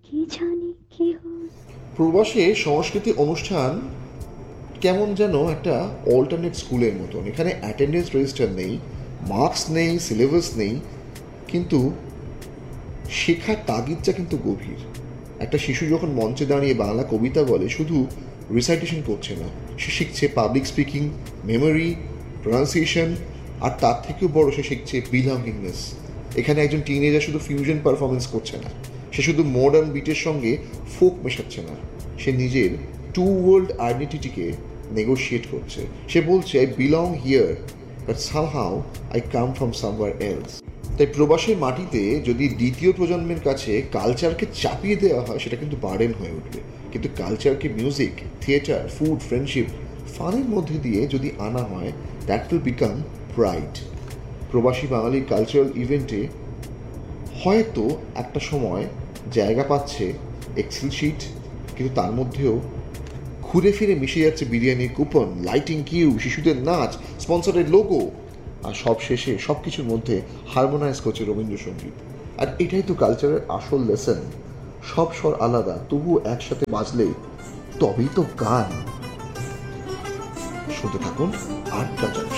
কি জানি কি হয়। প্রবাসে সংস্কৃতি অনুষ্ঠান কেমন যেন একটা অল্টারনেট স্কুলের মতন। এখানে অ্যাটেন্ডেন্স রেজিস্টার নেই, মার্কস নেই, সিলেবাস নেই, কিন্তু শেখার তাগিদটা কিন্তু গভীর। একটা শিশু যখন মঞ্চে দাঁড়িয়ে বাংলা কবিতা বলে, শুধু রিসাইটেশন করছে না, সে শিখছে পাবলিক স্পিকিং, মেমোরি, প্রনাউন্সিয়েশন, আর তার থেকেও বড়, সে শিখছে বিলঙ্গিংনেস। এখানে একজন টিনেজার শুধু ফিউশন পারফরমেন্স করছে না, সে শুধু মডার্ন বিটের সঙ্গে ফোক মেশাচ্ছে না, সে নিজের টু ওয়ার্ল্ড আইডেন্টিটিকে নেগোশিয়েট করছে। সে বলছে, I belong here, but somehow I come from somewhere else. তাই প্রবাসের মাটিতে যদি দ্বিতীয় প্রজন্মের কাছে কালচারকে চাপিয়ে দেওয়া হয়, সেটা কিন্তু বার্ডেন হয়ে উঠবে। কিন্তু কালচারকে মিউজিক, থিয়েটার, ফুড, ফ্রেন্ডশিপ, ফানের মধ্যে দিয়ে যদি আনা হয়, দ্যাট উইল বিকাম প্রাইড। প্রবাসী বাঙালির কালচারাল ইভেন্টে হয়তো একটা সময় জায়গা পাচ্ছে এক্সেল শিট, কিন্তু তার মধ্যেও ঘুরে ফিরে মিশে যাচ্ছে বিরিয়ানির কুপন, লাইটিং কিউ, শিশুদের নাচ, স্পন্সরের লোগো, আর সব শেষে সব কিছুর মধ্যে হারমোনাইজ করছে রবীন্দ্রসঙ্গীত। আর এটাই তো কালচারের আসল লেসন। সব স্বর আলাদা, তবুও একসাথে বাজলে তবেই তো গান। শুনতে থাকুন আড্ডা জংশন।